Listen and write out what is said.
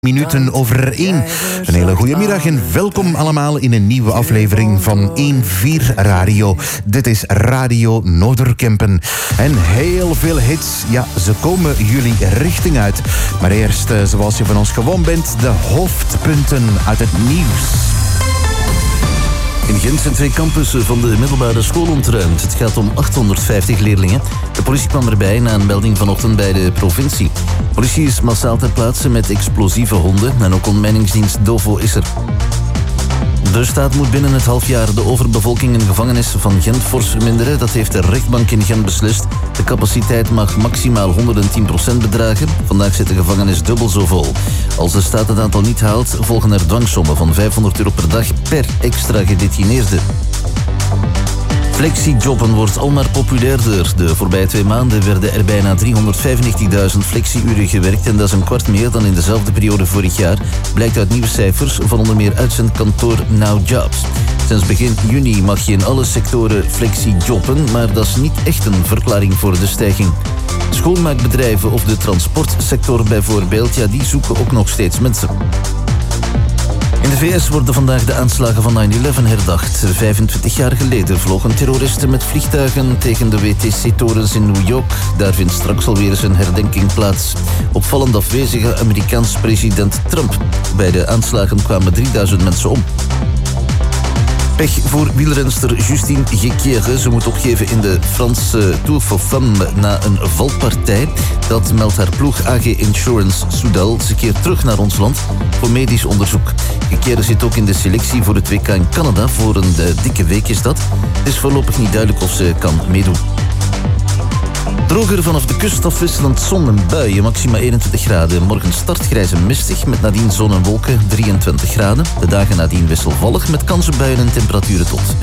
Minuten over 1. Een hele goede middag en welkom allemaal in een nieuwe aflevering van 1-4 Radio. Dit is Radio Noorderkempen. En heel veel hits, ja, ze komen jullie richting uit. Maar eerst, zoals je van ons gewoon bent, de hoofdpunten uit het nieuws. In Gent zijn 2 campussen van de middelbare school ontruimd. Het gaat om 850 leerlingen. De politie kwam erbij na een melding vanochtend bij de provincie. De politie is massaal ter plaatse met explosieve honden en ook ontmijningsdienst Dovo is er. De staat moet binnen het halfjaar de overbevolking in de gevangenis van Gent fors verminderen. Dat heeft de rechtbank in Gent beslist. De capaciteit mag maximaal 110% bedragen. Vandaag zit de gevangenis dubbel zo vol. Als de staat het aantal niet haalt, volgen er dwangsommen van €500 per dag per extra gedetineerde. Flexijobben wordt al maar populairder. De voorbije 2 maanden werden er bijna 395.000 flexi-uren gewerkt en dat is een kwart meer dan in dezelfde periode vorig jaar, blijkt uit nieuwe cijfers van onder meer uitzendkantoor Now Jobs. Sinds begin juni mag je in alle sectoren flexi-jobben, maar dat is niet echt een verklaring voor de stijging. Schoonmaakbedrijven of de transportsector bijvoorbeeld, ja, die zoeken ook nog steeds mensen. In de VS worden vandaag de aanslagen van 9/11 herdacht. 25 jaar geleden vlogen terroristen met vliegtuigen tegen de WTC-torens in New York. Daar vindt straks alweer eens een herdenking plaats. Opvallend afwezige Amerikaans president Trump. Bij de aanslagen kwamen 3000 mensen om. Pech voor wielrenster Justine Gekeere. Ze moet opgeven in de Franse Tour for Femme na een valpartij. Dat meldt haar ploeg AG Insurance Soudal. Ze keert terug naar ons land voor medisch onderzoek. Gekeere zit ook in de selectie voor het WK in Canada. Voor een dikke week is dat. Het is voorlopig niet duidelijk of ze kan meedoen. Droger vanaf de kust afwisselend zon en buien, maxima 21 graden. Morgen start grijs en mistig, met nadien zon en wolken 23 graden. De dagen nadien wisselvallig, met kans op buien en temperaturen tot